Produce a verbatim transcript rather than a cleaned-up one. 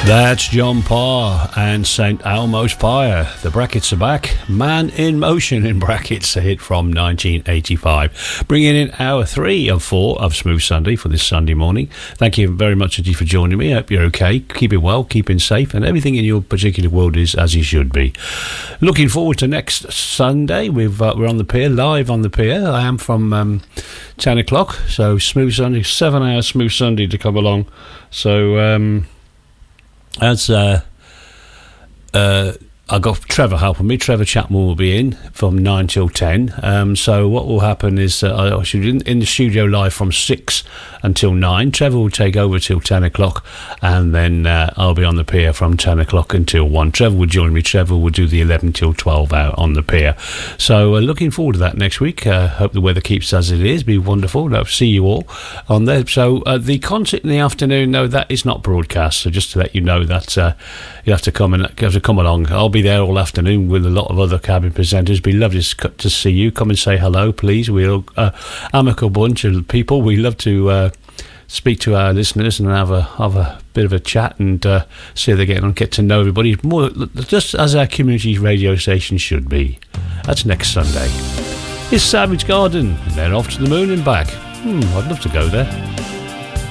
That's John Parr and Saint Elmo's Fire. The brackets are back. Man in Motion in brackets, a hit from nineteen eighty-five. Bringing in hour three of four of Smooth Sunday for this Sunday morning. Thank you very much indeed for joining me. I hope you're okay. Keeping well, keeping safe, and everything in your particular world is as you should be. Looking forward to next Sunday. We've, uh, we're on the pier, live on the pier. I am from um, ten o'clock, so Smooth Sunday, seven hours Smooth Sunday to come along. So, um... As uh, uh, I got Trevor helping me. Trevor Chapman will be in from nine till ten. Um, so what will happen is uh, I should be in, in the studio live from six until nine. Trevor will take over till ten o'clock, and then uh, I'll be on the pier from ten o'clock until one. Trevor will join me. Trevor will do the eleven till twelve out on the pier. So uh, looking forward to that next week. Uh, hope the weather keeps as it is. Be wonderful. I'll see you all on there. So uh, the concert in the afternoon, no, that is not broadcast. So just to let you know that uh, you have to come and you have to come along. I'll be there all afternoon with a lot of other cabin presenters. Be lovely to, to see you. Come and say hello, please. We're uh, amicable bunch of people. We love to uh, speak to our listeners and have a have a bit of a chat and uh, see how they're getting on, get to know everybody more, just as our community radio station should be. That's next Sunday. It's Savage Garden, and then off to the moon and back. Hmm, I'd love to go there.